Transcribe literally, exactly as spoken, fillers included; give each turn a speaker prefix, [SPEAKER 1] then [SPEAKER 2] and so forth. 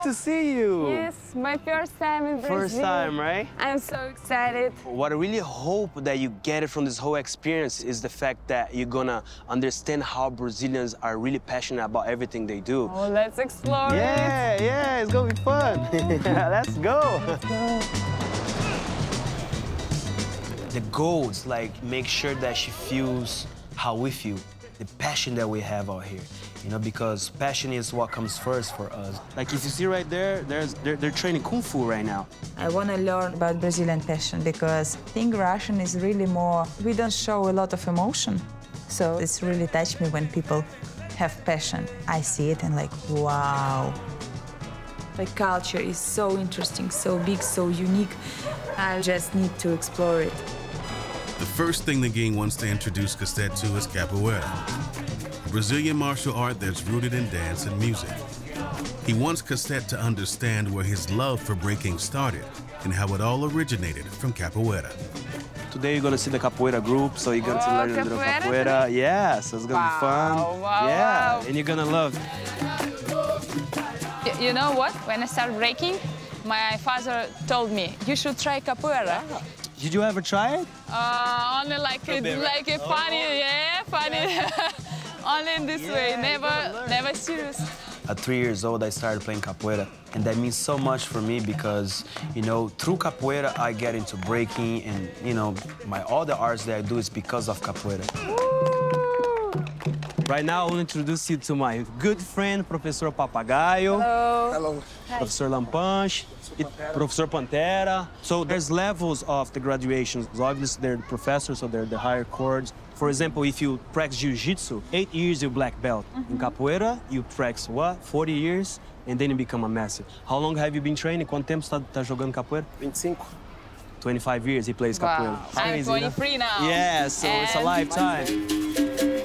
[SPEAKER 1] to see you.
[SPEAKER 2] Yes, my first time in Brazil.
[SPEAKER 1] First time, right?
[SPEAKER 2] I'm so excited.
[SPEAKER 1] What I really hope that you get it from this whole experience is the fact that you're gonna understand how Brazilians are really passionate about everything they do.
[SPEAKER 2] Oh, let's explore
[SPEAKER 1] Yeah,
[SPEAKER 2] it.
[SPEAKER 1] yeah, it's gonna be fun. Let's go.
[SPEAKER 2] Let's go.
[SPEAKER 1] The goal is like make sure that she feels how we feel, the passion that we have out here. You know, because passion is what comes first for us. Like if you see right there, there's they're, they're training Kung Fu right now.
[SPEAKER 3] I want to learn about Brazilian passion because I think Russian is really more, we don't show a lot of emotion. So it's really touched me when people have passion. I see it and like, wow. The culture is so interesting, so big, so unique. I just need to explore it.
[SPEAKER 4] The first thing the gang wants to introduce Cosette to is capoeira, a Brazilian martial art that's rooted in dance and music. He wants Cosette to understand where his love for breaking started and how it all originated from capoeira.
[SPEAKER 1] Today you're gonna see the capoeira group, so you're gonna
[SPEAKER 2] Oh,
[SPEAKER 1] learn a little
[SPEAKER 2] capoeira
[SPEAKER 1] capoeira. Yeah, so it's gonna
[SPEAKER 2] Wow,
[SPEAKER 1] be fun.
[SPEAKER 2] wow,
[SPEAKER 1] yeah,
[SPEAKER 2] wow.
[SPEAKER 1] and you're gonna love.
[SPEAKER 2] Y- You know what? When I started breaking, my father told me, you should try capoeira.
[SPEAKER 1] Did you ever try it?
[SPEAKER 2] Uh, only like a,
[SPEAKER 1] bit, right?
[SPEAKER 2] like a funny, yeah, funny. Only in this
[SPEAKER 1] Yeah,
[SPEAKER 2] way,
[SPEAKER 1] you
[SPEAKER 2] never,
[SPEAKER 1] gotta learn.
[SPEAKER 2] never serious.
[SPEAKER 1] At three years old, I started playing capoeira, and that means so much for me because, you know, through capoeira, I get into breaking, and, you know, my all the arts that I do is because of capoeira. Right now, I will introduce you to my good friend, Professor Papagaio.
[SPEAKER 2] Hello.
[SPEAKER 5] Hello.
[SPEAKER 1] Professor Lampanche, it- Professor Pantera. So there's levels of the graduations. Obviously, they're the professors, so they're the higher chords. For example, if you practice jiu-jitsu, eight years you're black belt. In capoeira, you practice what? forty years, and then you become a master. How long have you been training? Quanto tempo você tá, tá jogando capoeira?
[SPEAKER 5] vinte e cinco.
[SPEAKER 1] twenty-five years he plays capoeira.
[SPEAKER 2] Wow. I'm
[SPEAKER 1] Crazy, né?
[SPEAKER 2] twenty-three now.
[SPEAKER 1] Yeah, so it's a
[SPEAKER 2] And-
[SPEAKER 1] lifetime.